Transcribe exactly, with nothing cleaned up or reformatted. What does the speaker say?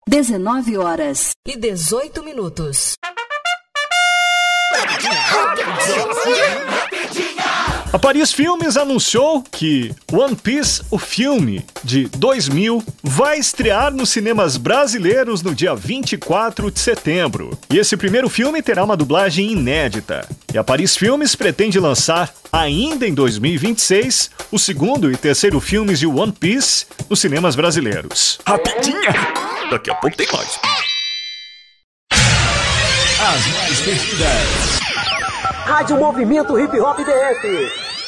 dezenove horas e dezoito minutos. A Paris Filmes anunciou que One Piece, o filme de dois mil, vai estrear nos cinemas brasileiros no dia vinte e quatro de setembro. E esse primeiro filme terá uma dublagem inédita. E a Paris Filmes pretende lançar, ainda em dois mil e vinte e seis, o segundo e terceiro filmes de One Piece nos cinemas brasileiros. Rapidinha! Daqui a pouco tem mais. As mais pedidas. Rádio Movimento Hip Hop D F.